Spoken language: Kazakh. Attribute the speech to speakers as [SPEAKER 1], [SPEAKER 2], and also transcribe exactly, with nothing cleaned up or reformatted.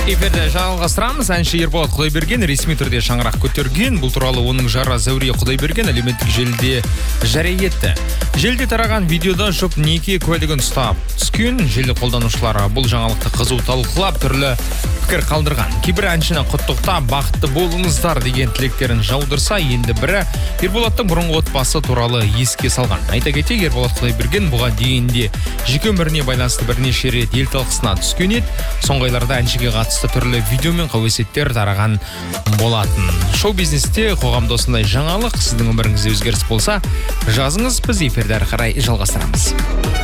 [SPEAKER 1] Эфирді жалғастырамыз. Әнші Ерболат Құдайберген ресми түрде шаңырақ көтерген. Бұл туралы оның жары Зәуре Құдайберген әлеуметтік желіде жария етті. Желіде тараған видеода жұп неке куәлігін ұстап түскен. Желі қолданушылары бұл жаңалықты қызу талқылап түрлі пікір қалдырған. Кейбір әншіні құттықтап бақытты болыңыздар деген тілектерін жаудырса, енді бірі Ерболаттың бұрынғы отбасы туралы еске салған. Айта кетейік, Ерболат Құдайберген бұған дейін де жеке өміріне байланысты бірнеше рет ел талқысына түскен еді. Соңғы айларда әншіге қатысты түрлі видео мен қауесеттер тараған болатын. Шоу-бизнесте қоғамда осындай жаңалық, сіздің өміріңізде өзгеріс болса, жазыңыз, біз эфирді әрі қарай жалғастырамыз.